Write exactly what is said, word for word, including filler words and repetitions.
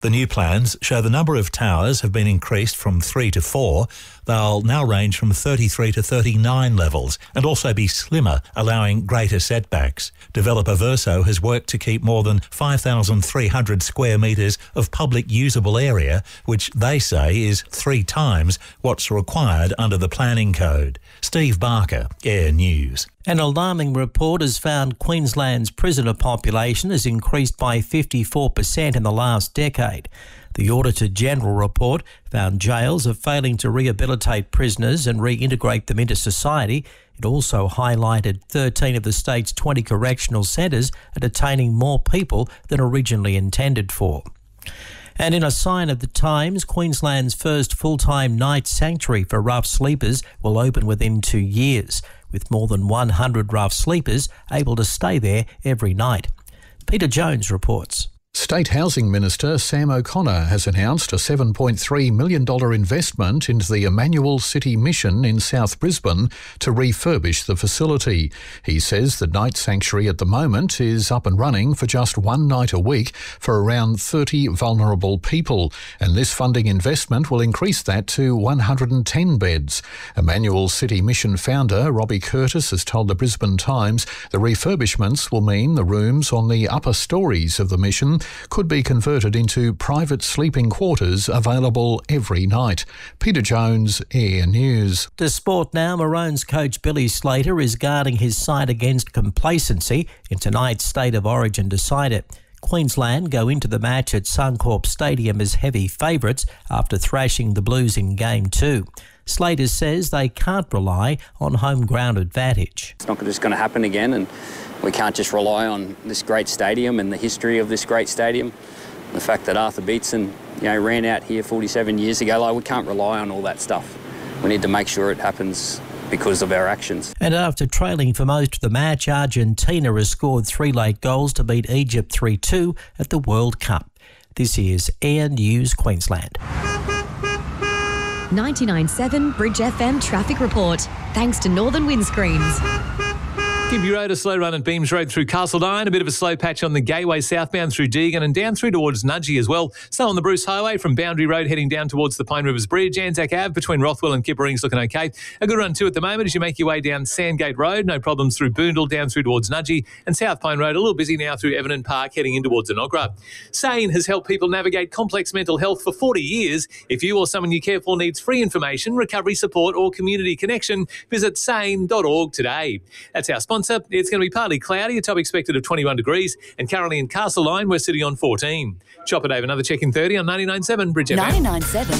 The new plans show the number of towers have been increased from three to four. They'll now range from thirty-three to thirty-nine levels and also be slimmer, allowing greater setbacks. Developer Verso has worked to keep more than five thousand three hundred square metres of public usable area, which they say is three times what's required under the planning code. Steve Barker, Air News. An alarming report has found Queensland's prisoner population has increased by fifty-four percent in the last decade. The Auditor-General report found jails are failing to rehabilitate prisoners and reintegrate them into society. It also highlighted thirteen of the state's twenty correctional centres are detaining more people than originally intended for. And in a sign of the times, Queensland's first full-time night sanctuary for rough sleepers will open within two years, with more than one hundred rough sleepers able to stay there every night. Peter Jones reports. State Housing Minister Sam O'Connor has announced a seven point three million dollars investment into the Emmanuel City Mission in South Brisbane to refurbish the facility. He says the night sanctuary at the moment is up and running for just one night a week for around thirty vulnerable people, and this funding investment will increase that to one hundred ten beds. Emmanuel City Mission founder Robbie Curtis has told the Brisbane Times the refurbishments will mean the rooms on the upper stories of the mission could be converted into private sleeping quarters available every night. Peter Jones, Air News. To sport now, Maroons coach Billy Slater is guarding his side against complacency in tonight's State of Origin decider. Queensland go into the match at Suncorp Stadium as heavy favourites after thrashing the Blues in Game two. Slater says they can't rely on home ground advantage. It's not just going to happen again, and we can't just rely on this great stadium and the history of this great stadium. The fact that Arthur Beetson, you know, ran out here forty-seven years ago, like, we can't rely on all that stuff. We need to make sure it happens because of our actions. And after trailing for most of the match, Argentina has scored three late goals to beat Egypt three two at the World Cup. This is Air News Queensland. ninety-nine point seven Bridge F M Traffic Report. Thanks to Northern Windscreens. Gibbey Road, a slow run at Beams Road through Castledine, a bit of a slow patch on the Gateway southbound through Deagon and down through towards Nudgee as well. So on the Bruce Highway from Boundary Road heading down towards the Pine Rivers Bridge. Anzac Ave between Rothwell and Kippering's looking okay. A good run too at the moment as you make your way down Sandgate Road. No problems through Boondall down through towards Nudgee, and South Pine Road a little busy now through Everton Park heading in towards Enoggera. SANE has helped people navigate complex mental health for forty years. If you or someone you care for needs free information, recovery support or community connection, visit sane dot org today. That's our sponsor. It's going to be partly cloudy, a top expected of twenty-one degrees, and currently in Castleline we're sitting on fourteen. Chopper Dave, another check in thirty on ninety-nine point seven Bridge F M. ninety-nine point seven